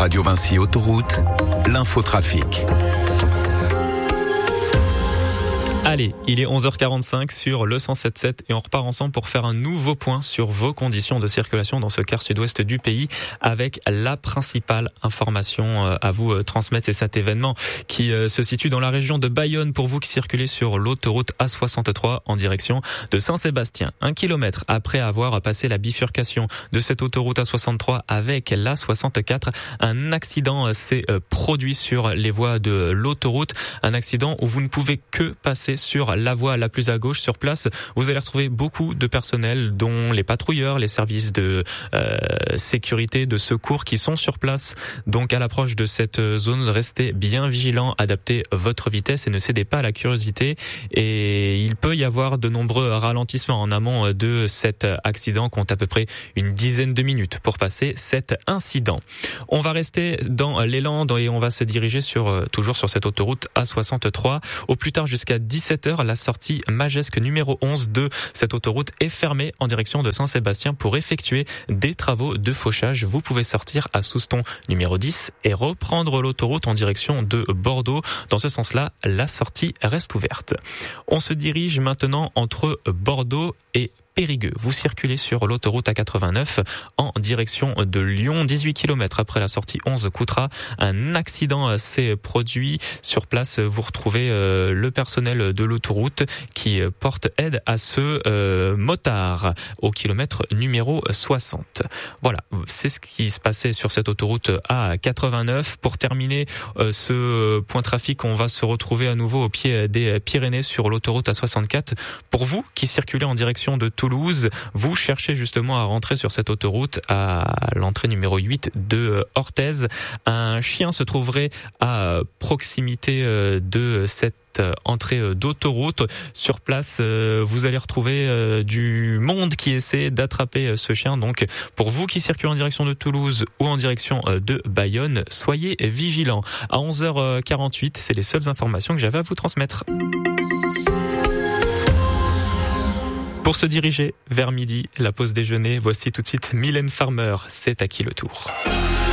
Radio Vinci Autoroute, l'infotrafic. Allez, il est 11h45 sur le 107.7 et on repart ensemble pour faire un nouveau point sur vos conditions de circulation dans ce quart sud-ouest du pays avec la principale information à vous transmettre. C'est cet événement qui se situe dans la région de Bayonne pour vous qui circulez sur l'autoroute A63 en direction de Saint-Sébastien. 1 kilomètre après avoir passé la bifurcation de cette autoroute A63 avec l'A64, un accident s'est produit sur les voies de l'autoroute. Un accident où vous ne pouvez que passer sur la voie la plus à gauche. Sur place, vous allez retrouver beaucoup de personnel, dont les patrouilleurs, les services de sécurité, de secours qui sont sur place. Donc à l'approche de cette zone, restez bien vigilants, adaptez votre vitesse et ne cédez pas à la curiosité. Et il peut y avoir de nombreux ralentissements en amont de cet accident, compte à peu près une dizaine de minutes pour passer cet incident. On va rester dans les Landes et on va se diriger toujours sur cette autoroute A63. Au plus tard jusqu'à 17h, la sortie Magesque numéro 11 de cette autoroute est fermée en direction de Saint-Sébastien pour effectuer des travaux de fauchage. Vous pouvez sortir à Souston numéro 10 et reprendre l'autoroute en direction de Bordeaux. Dans ce sens-là, la sortie reste ouverte. On se dirige maintenant entre Bordeaux et Périgueux. Vous circulez sur l'autoroute A89 en direction de Lyon. 18 km après la sortie 11 Coutras, un accident s'est produit. Sur place, vous retrouvez le personnel de l'autoroute qui porte aide à ce motard au kilomètre numéro 60. Voilà, c'est ce qui se passait sur cette autoroute A89. Pour terminer ce point trafic, on va se retrouver à nouveau au pied des Pyrénées sur l'autoroute A64. Pour vous qui circulez en direction de Toulouse, vous cherchez justement à rentrer sur cette autoroute à l'entrée numéro 8 de Orthez. Un chien se trouverait à proximité de cette entrée d'autoroute. Sur place, vous allez retrouver du monde qui essaie d'attraper ce chien. Donc, pour vous qui circulez en direction de Toulouse ou en direction de Bayonne, soyez vigilants. À 11h48, c'est les seules informations que j'avais à vous transmettre. Pour se diriger vers midi, la pause déjeuner, voici tout de suite Mylène Farmer. C'est à qui le tour?